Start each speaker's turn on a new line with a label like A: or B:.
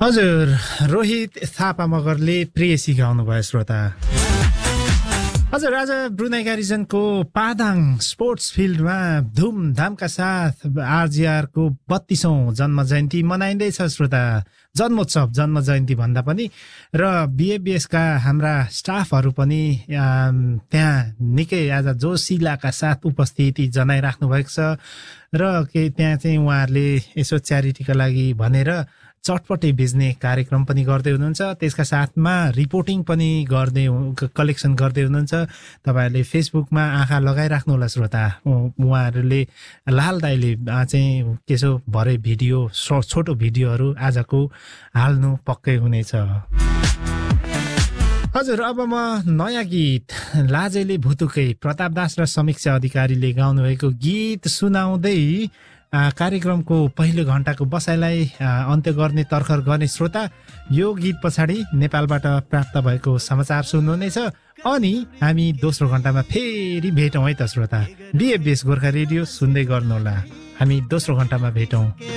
A: हजुर रोहित थापा मगरले प्रेयसी गाउनु भयो श्रोता। हजुर आज ब्रुनाई गारिजनको पादाङ स्पोर्ट्स फिल्डमा धुमधामका साथ आरजीआर को 32औं जन्म जयन्ती मनाइँदैछ श्रोता। जन्मोत्सव जन्म जयन्ती भन्दा पनि र बीएफबीएस का हाम्रा स्टाफहरू पनि त्यहाँ निकै आज जोसिलाका साथ उपस्थिति जनाइराख्नु भएको छ र के त्यहाँ चाहिँ उहाँहरूले यसो च्यारिटीका लागि भनेर चटपटे बेच्ने कार्यक्रम पनि गर्दै हुनुहुन्छ। त्यसका साथमा रिपोर्टिङ पनि गर्दै कलेक्सन गर्दै हुनुहुन्छ। तपाईहरुले फेसबुकमा आँखा लगाइराख्नु होला श्रोता। उहाँहरूले लाल दाइले चाहिँ केसो भरे भिडियो छोटो भिडियोहरू आजको हाल्नु पक्कै हुनेछ। हजुर अब म नयाँ गीत लाजेले भुतुकै प्रताप दास र समीक्षा अधिकारीले गाउनु भएको गीत सुनाउँदै कार्यक्रमको पहिलो घण्टाको बसाइलाई अन्त्य गर्ने तर्खर गर्ने श्रोता। यो गीत पछाडि नेपालबाट प्राप्त भएको समाचार सुन्नुहुनेछ अनि हामी दोस्रो घण्टामा फेरि भेटौँ है त श्रोता। बीएफबीएस गोर्खा रेडियो सुन्दै गर्नुहोला। हामी दोस्रो घण्टामा भेटौँ।